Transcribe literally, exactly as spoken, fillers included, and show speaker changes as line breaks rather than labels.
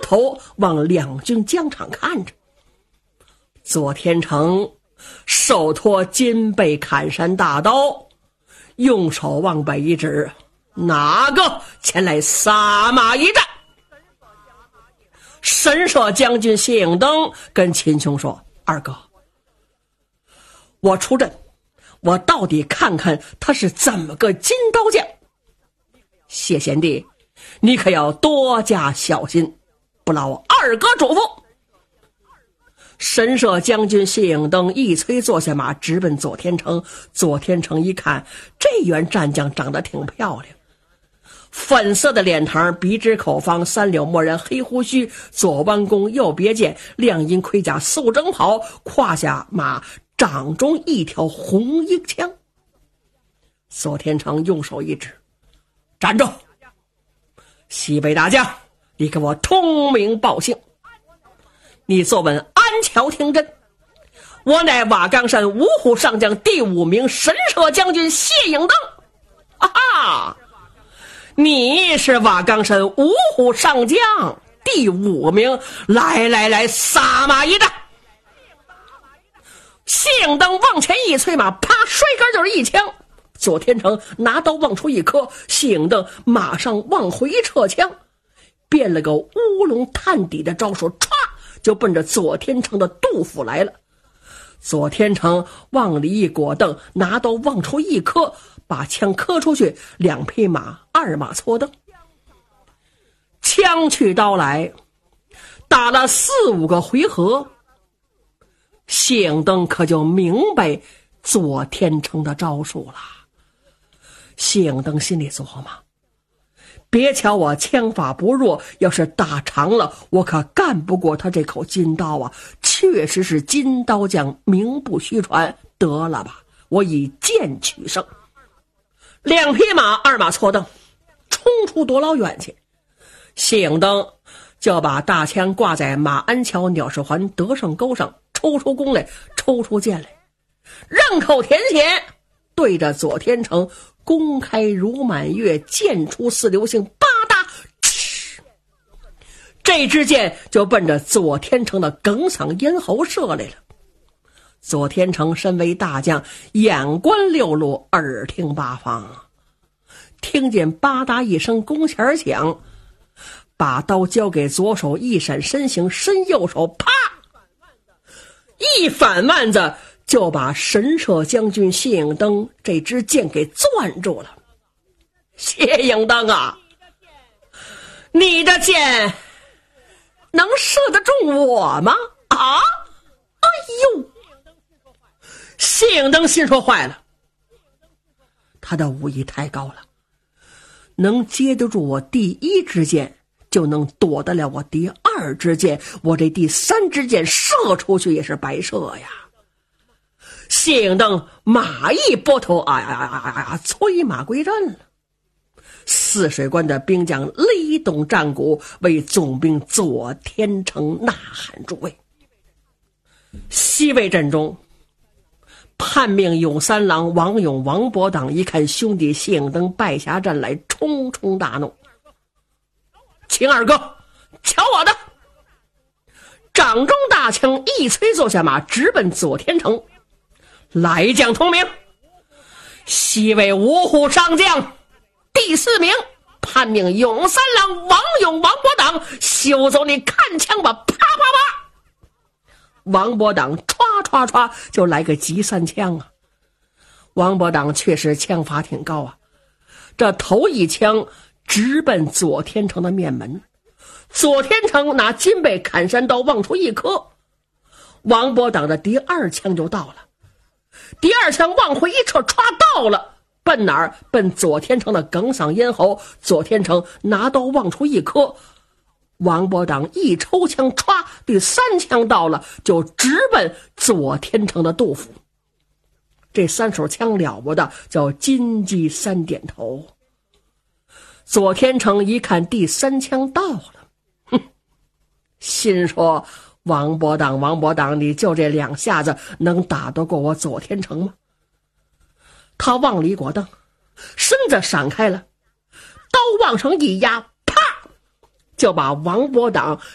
头往两军疆场看着。左天成手托金背砍山大刀，用手往北一指，哪个前来撒马一战？神社将军谢应登跟秦琼说，二哥，我出阵，我到底看看他是怎么个金刀将。谢贤弟，你可要多加小心，不劳二哥嘱咐。神社将军谢应登一催坐下马，直奔左天成。左天成一看，这员战将长得挺漂亮，粉色的脸膛，鼻直口方，三绺墨人，黑胡须，左弯弓，右别剑，亮银盔甲，素征袍，胯下马掌中一条红缨枪。左天成用手一指，站住！西北大将，你给我通名报姓，你坐稳安桥听真。我乃瓦岗山五虎上将第五名神社将军谢应登。哈哈，你是瓦岗山五虎上将第五名，来来来，撒马一战。谢应登往前一催马，啪，摔杆就是一枪。左天成拿刀往出一磕，谢应登马上往回一撤枪，变了个乌龙探底的招数，歘就奔着左天成的肚腹来了。左天成往里一裹蹬，拿刀往出一磕，把枪磕出去，两匹马二马错蹬，枪去刀来，打了四五个回合，谢应登可就明白左天成的招数了。谢应登心里琢磨，别瞧我枪法不弱，要是打长了，我可干不过他这口金刀啊！确实是金刀将，名不虚传。得了吧，我以剑取胜。两匹马二马错蹬，冲出多老远去。谢应登就把大枪挂在马鞍桥鸟市环得胜钩上，抽出弓来，抽出剑来，让口填血，对着左天成弓开如满月，箭出似流星，吧嗒，这支箭就奔着左天成的哽嗓咽喉射来了。左天成身为大将，眼观六路，耳听八方，听见吧嗒一声弓弦响，把刀交给左手，一闪身形，伸右手，啪一反腕子，就把神社将军谢应登这支箭给攥住了。谢应登啊，你的箭能射得中我吗？啊！哎呦！谢应登心说坏了，他的武艺太高了，能接得住我第一支箭，就能躲得了我第二支箭，我这第三支箭射出去也是白射呀。谢应登马一拨头，啊呀呀呀呀，催马归阵了。泗水关的兵将擂动战鼓，为总兵左天成呐喊助威。西魏阵中，叛命永三郎王勇、王伯党一看兄弟谢应登败下阵来，冲冲大怒：“秦二哥，瞧我的！”掌中大枪一催，坐下马，直奔左天成。来将通名，西魏五虎上将第四名，叛命永三郎王勇、王伯党，休走你看枪吧！啪啪啪，王伯党歘歘歘就来个急三枪啊！王伯党确实枪法挺高啊，这头一枪直奔左天成的面门，左天成拿金背砍山刀往出一磕，王伯党的第二枪就到了。第二枪往回一撤，歘到了，奔哪儿？奔左天成的哽嗓咽喉。左天成拿刀往出一磕，王伯党一抽枪，歘，第三枪到了，就直奔左天成的肚腹。这三手枪了不得，叫金鸡三点头。左天成一看第三枪到了，哼，心说王伯党，王伯党，你就这两下子能打得过我左天成吗？他往里裹蹬，身子闪开了，刀往上一压，啪，就把王伯党